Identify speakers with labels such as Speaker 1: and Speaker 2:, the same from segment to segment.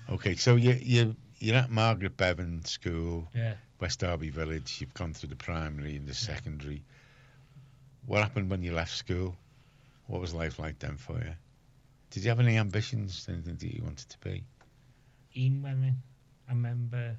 Speaker 1: Okay, so you're at Margaret Bevan School,
Speaker 2: Yeah.
Speaker 1: West Derby Village. You've gone through the primary and the secondary. What happened when you left school? What was life like then for you? Did you have any ambitions, anything that you wanted to be?
Speaker 2: Even when I remember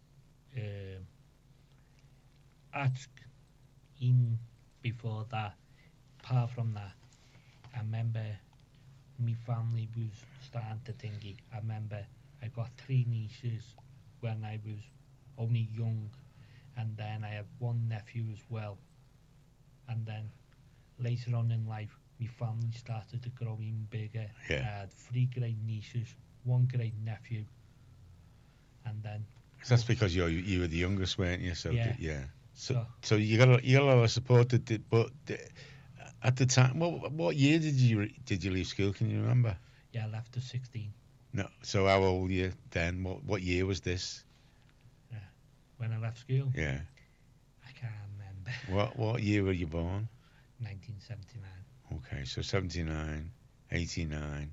Speaker 2: even before that, apart from that, I remember my family was starting to thingy. I remember I got 3 nieces when I was only young, and then I had 1 nephew as well. And then later on in life, my family started to grow even bigger.
Speaker 1: Yeah.
Speaker 2: I had 3 great nieces, 1 great nephew, and then
Speaker 1: That's because you were the youngest, weren't you? So
Speaker 2: Yeah.
Speaker 1: yeah. So you got a lot of support. But at the time, what year did you leave school? Can you remember?
Speaker 2: yeah, I left at 16
Speaker 1: No. So how old were you then? What year was this?
Speaker 2: when I left school.
Speaker 1: Yeah.
Speaker 2: I can't remember.
Speaker 1: What year were you born?
Speaker 2: 1979.
Speaker 1: Okay, so 79, 89,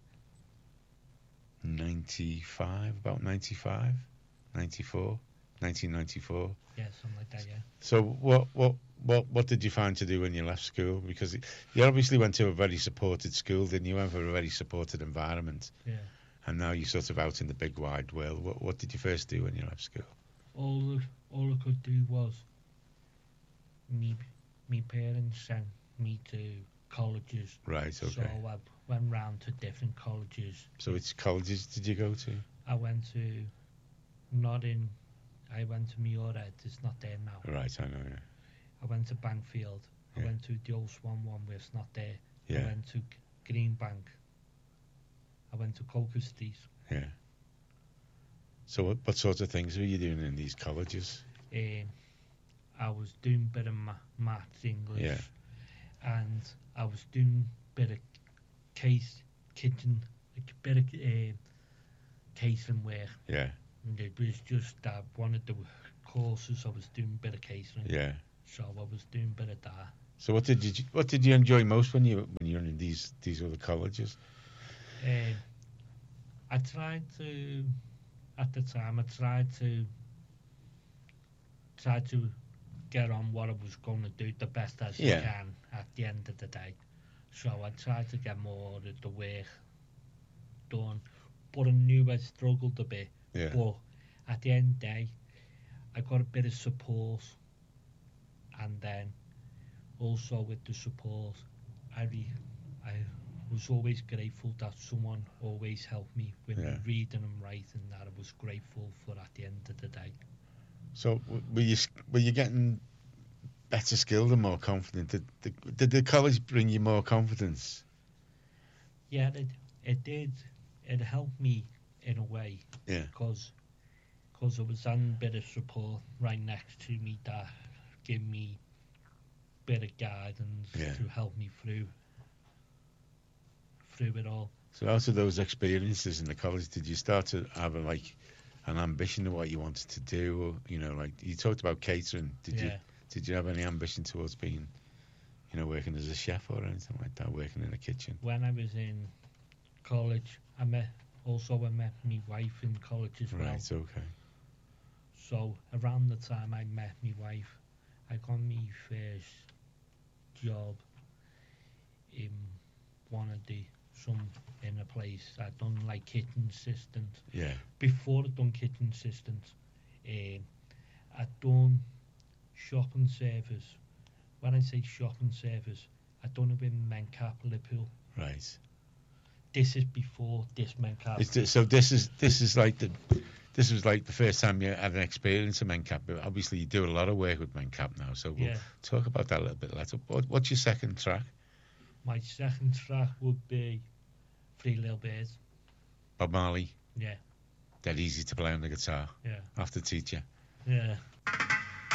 Speaker 1: 95, about 95, 94, 1994.
Speaker 2: Yeah, something like that. Yeah.
Speaker 1: So what did you find to do when you left school? Because you obviously went to a very supported school, didn't you? Went for a very supported environment.
Speaker 2: Yeah.
Speaker 1: And now you're sort of out in the big wide world. What did you first do when you left school?
Speaker 2: All I could do was me parents sent me to colleges.
Speaker 1: Right. Okay.
Speaker 2: So I went round to different colleges.
Speaker 1: So which colleges did you go to?
Speaker 2: I went to Muirhead. It's not there now.
Speaker 1: Right. I know. Yeah.
Speaker 2: I went to Bankfield.
Speaker 1: Yeah.
Speaker 2: I went to the old Swan one where it's not there.
Speaker 1: Yeah.
Speaker 2: I went to Greenbank. I went to Coker Street.
Speaker 1: Yeah. So what sorts of things were you doing in these colleges?
Speaker 2: I was doing a bit of maths, English,
Speaker 1: Yeah.
Speaker 2: and I was doing a bit of kitchen, like a bit of catering work.
Speaker 1: Yeah.
Speaker 2: And it was just that one of the courses I was doing a bit of catering.
Speaker 1: Yeah.
Speaker 2: So I was doing a bit of that.
Speaker 1: So what did you enjoy most when you were in these other colleges?
Speaker 2: I tried to, at the time, I tried to get on what I was going to do the best as
Speaker 1: Yeah.
Speaker 2: I can at the end of the day. So I tried to get more of the work done, but I knew I struggled a bit.
Speaker 1: Yeah.
Speaker 2: But at the end of the day, I got a bit of support, and then also with the support, I was always grateful that someone always helped me with
Speaker 1: Yeah.
Speaker 2: me reading and writing. That I was grateful for at the end of the day.
Speaker 1: So were you getting better skilled and more confident? Did the college bring you more confidence?
Speaker 2: Yeah, it did. It helped me in a way.
Speaker 1: Yeah.
Speaker 2: Because I was having a bit of support right next to me that gave me a bit of guidance
Speaker 1: Yeah.
Speaker 2: to help me through it all.
Speaker 1: So out of those experiences in the college, did you start to have an ambition of what you wanted to do? Or, like you talked about catering. Did you have any ambition towards being, working as a chef or anything like that, working in a kitchen?
Speaker 2: When I was in college, I met my wife in college as well.
Speaker 1: Right, okay.
Speaker 2: So around the time I met my wife, I got my first job in in a place. I'd done like kitchen assistant.
Speaker 1: Yeah.
Speaker 2: Before I'd done kitchen assistant, I'd done shopping service. When I say shopping service, I'd done it with Mencap Liverpool.
Speaker 1: Right.
Speaker 2: This is before this Mencap.
Speaker 1: So this was like the first time you had an experience of Mencap. Obviously, you do a lot of work with Mencap now, so we'll talk about that a little bit later. What's your second track?
Speaker 2: My second track would be Three Little Birds.
Speaker 1: Bob Marley.
Speaker 2: Yeah.
Speaker 1: Dead easy to play on the guitar.
Speaker 2: Yeah.
Speaker 1: I have to teach you.
Speaker 2: Yeah.